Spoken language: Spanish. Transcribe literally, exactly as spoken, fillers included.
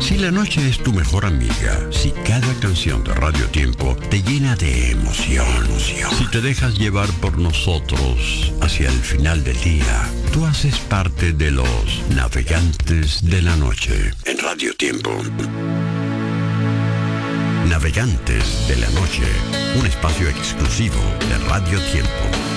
Si la noche es tu mejor amiga, si cada canción de Radio Tiempo te llena de emoción, si te dejas llevar por nosotros hacia el final del día, tú haces parte de los navegantes de la noche en Radio Tiempo. Navegantes de la noche, un espacio exclusivo de Radio Tiempo.